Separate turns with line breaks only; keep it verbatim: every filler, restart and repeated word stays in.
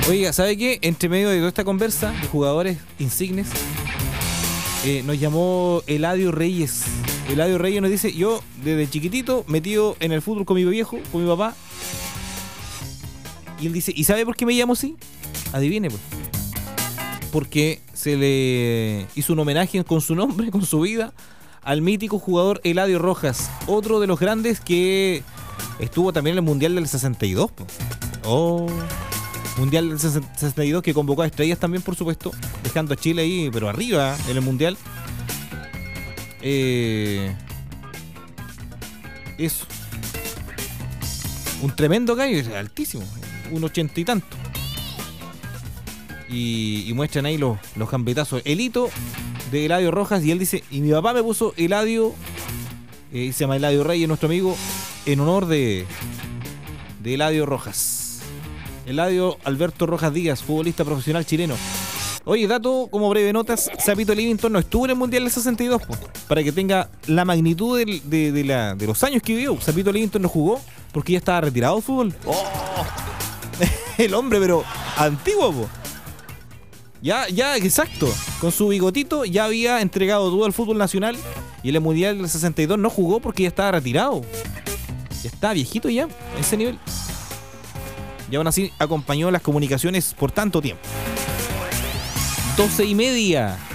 Oiga, ¿sabe qué? Entre medio de toda esta conversa de jugadores insignes, eh, nos llamó Eladio Reyes. Eladio Reyes nos dice, yo desde chiquitito metido en el fútbol con mi viejo, con mi papá. Y él dice, ¿y sabe por qué me llamo así? Adivine, pues. Porque se le hizo un homenaje con su nombre, con su vida, al mítico jugador Eladio Rojas, otro de los grandes que estuvo también en el Mundial del sesenta y dos. Pues. Oh, Mundial del sesenta y dos que convocó a estrellas también, por supuesto, dejando a Chile ahí, pero arriba en el Mundial. Eh, eso. Un tremendo gallo, altísimo, un ochenta y tanto. Y, y muestran ahí los, los gambetazos. El hito de Eladio Rojas, y él dice, y mi papá me puso Eladio, eh, se llama Eladio Reyes, nuestro amigo, en honor de, de Eladio Rojas. Eladio Alberto Rojas Díaz, futbolista profesional chileno. Oye, dato como breve notas, Zapito Livington no estuvo en el Mundial del sesenta y dos, po, para que tenga la magnitud de, de, de, la, de los años que vivió. Zapito Livington no jugó porque ya estaba retirado del fútbol. Oh, el hombre, pero antiguo, po. Ya, ya, exacto. Con su bigotito ya había entregado todo al fútbol nacional. Y en el Mundial del sesenta y dos no jugó porque ya estaba retirado. Ya estaba viejito ya, a ese nivel. Y aún así acompañó las comunicaciones por tanto tiempo. doce y media.